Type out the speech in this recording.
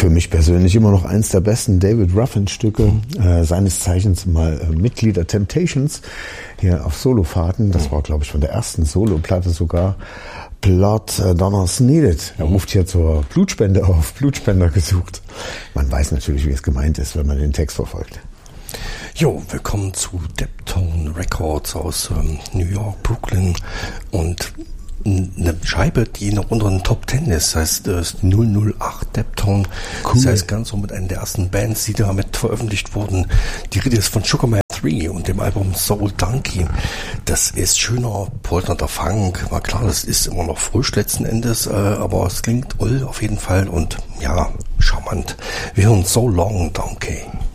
Für mich persönlich immer noch eins der besten David Ruffin-Stücke, seines Zeichens mal Mitglied der Temptations, hier auf Solofahrten. Das war, glaube ich, von der ersten Soloplatte sogar. Blood Donors Needed. Er ruft hier zur Blutspende auf, Blutspender gesucht. Man weiß natürlich, wie es gemeint ist, wenn man den Text verfolgt. Jo, willkommen zu Deptone Records aus New York, Brooklyn und eine Scheibe, die noch unter den Top 10 ist, das heißt 008 Deptone. Cool. Das heißt ganz so mit einer der ersten Bands, die damit veröffentlicht wurden. Die Rede ist von Sugar Man 3 und dem Album Soul Donkey. Das ist schöner, polternder Funk. War klar, das ist immer noch frisch letzten Endes, aber es klingt auf jeden Fall und ja, charmant. Wir hören So Long Donkey.